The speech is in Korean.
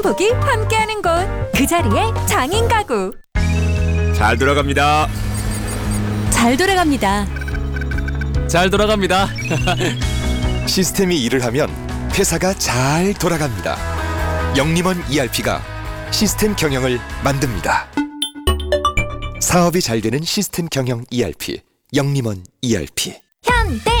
복이 함께하는 곳, 그 자리에 장인 가구. 잘 돌아갑니다. 잘 돌아갑니다. 잘 돌아갑니다. 시스템이 일을 하면 회사가 잘 돌아갑니다. 영림원 ERP가 시스템 경영을 만듭니다. 사업이 잘 되는 시스템 경영 ERP, 영림원 ERP. 현대